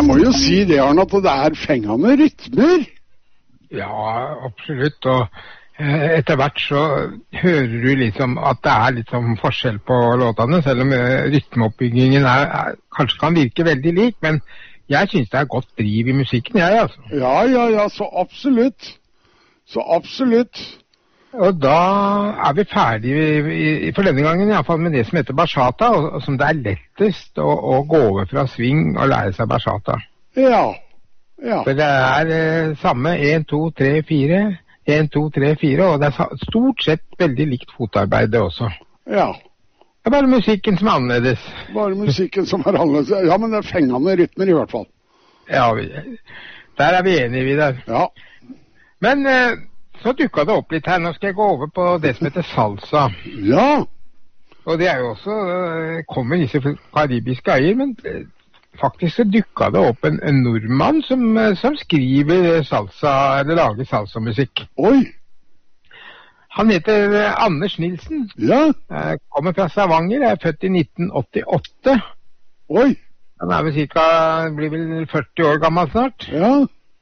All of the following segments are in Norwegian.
må jo si det, Arne, at det fengende rytmer. Ja, absolutt, og etter hvert så hører du liksom at det liksom forskjell på låtene, selv om rytmeoppbyggingen kanskje kan virke veldig lik, men jeg synes det godt driv i musikken, jeg, altså. Ja, så absolutt. Så absolutt. Og da vi ferdige for denne gangen, i hvert fall med det som heter bachata, og som det lettest å gå over fra swing og lære seg bachata. Ja. For det samme 1, 2, 3, 4, 1, 2, 3, 4, og det stort sett veldig likt fotarbeid også. Ja. Det bare musikken som annerledes. Bare musikken som annerledes. Ja, men det fengende rytmer i hvert fall. Ja, der vi enige, Vidar. Ja. Men så dukket det opp litt her. Nå skal jeg gå over på det som heter salsa. Ja. Og det jo også, kommer disse karibiske øyer, men faktisk så dukket det opp en nordmann som skriver salsa, eller lager salsamusikk. Oi! Han heter Anders Nilsen. Ja. Kommer fra Stavanger, født i 1988. Oi! Han vel blir vel 40 år gammel snart. Ja.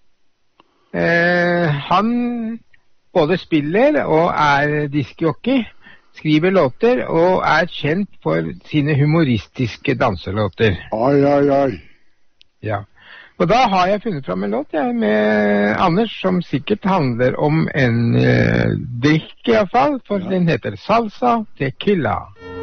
Han både spiller og diskjockey, skriver låter og kjent for sine humoristiske danselåter. Ai. Ja. Og da har jeg funnet fram en låt med Anders som sikkert handler om en drikk i hvert fall, for den heter Salsa Tequila.